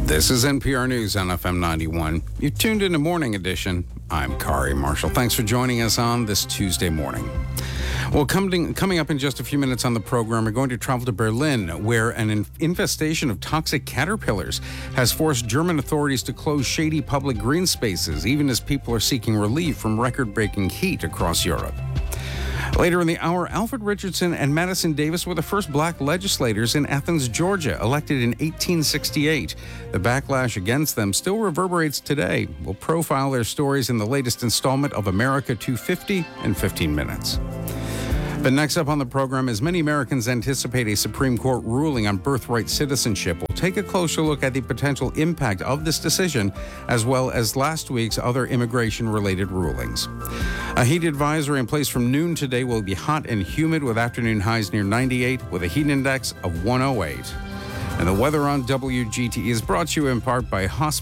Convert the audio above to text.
This is NPR News on FM 91. You tuned in to Morning Edition. I'm Kari Marshall. Thanks for joining us on this Tuesday morning. Well, coming up in just a few minutes on the program, we're going to travel to Berlin, where an infestation of toxic caterpillars has forced German authorities to close shady public green spaces, even as people are seeking relief from record-breaking heat across Europe. Later in the hour, Alfred Richardson and Madison Davis were the first black legislators in Athens, Georgia, elected in 1868. The backlash against them still reverberates today. We'll profile their stories in the latest installment of America 250 in 15 minutes. But next up on the program, as many Americans anticipate a Supreme Court ruling on birthright citizenship, we'll take a closer look at the potential impact of this decision, as well as last week's other immigration-related rulings. A heat advisory in place from noon today will be hot and humid with afternoon highs near 98 with a heat index of 108. And the weather on WGTE is brought to you in part by Hospital